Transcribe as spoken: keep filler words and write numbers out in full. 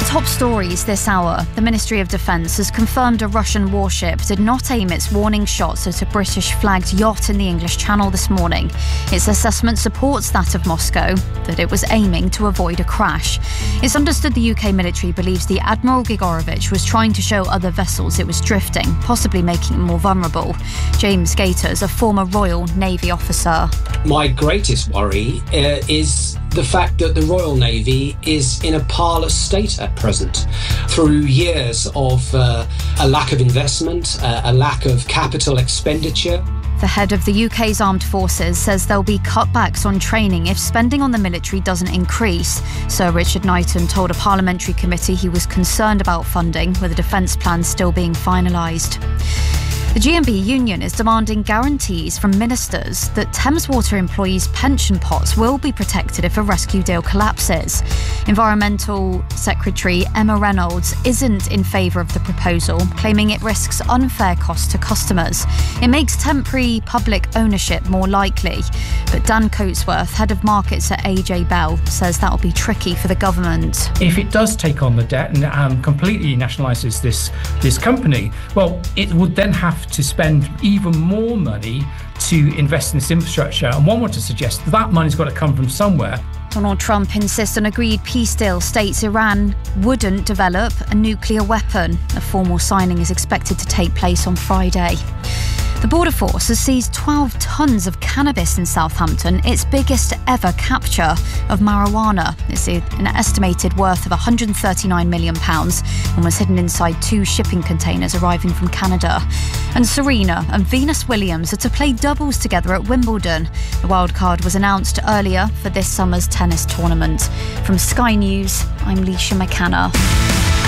Top stories this hour. The Ministry of Defence has confirmed a Russian warship did not aim its warning shots at a British-flagged yacht in the English Channel this morning. Its assessment supports that of Moscow, that it was aiming to avoid a crash. It's understood the U K military believes the Admiral Grigorovich was trying to show other vessels it was drifting, possibly making them more vulnerable. James Gators, a former Royal Navy officer. My greatest worry uh, is the fact that the Royal Navy is in a parlous state at present. Through years of uh, a lack of investment, uh, a lack of capital expenditure. The head of the U K's armed forces says there'll be cutbacks on training if spending on the military doesn't increase. Sir Richard Knighton told a parliamentary committee he was concerned about funding, with a defence plan still being finalised. The G M B union is demanding guarantees from ministers that Thames Water employees' pension pots will be protected if a rescue deal collapses. Environmental Secretary Emma Reynolds isn't in favour of the proposal, claiming it risks unfair costs to customers. It makes temporary public ownership more likely. But Dan Coatsworth, head of markets at A J Bell, says that'll be tricky for the government. If it does take on the debt and um, completely nationalises this, this company, well, it would then have to spend even more money to invest in this infrastructure. And one would to suggest that, that money's got to come from somewhere. Donald Trump insists an agreed peace deal states Iran wouldn't develop a nuclear weapon. A formal signing is expected to take place on Friday. The Border Force has seized twelve tonnes of cannabis in Southampton, its biggest ever capture of marijuana. It's an estimated worth of one hundred thirty-nine million pounds and was hidden inside two shipping containers arriving from Canada. And Serena and Venus Williams are to play doubles together at Wimbledon. The wildcard was announced earlier for this summer's tennis tournament. From Sky News, I'm Leisha McKenna.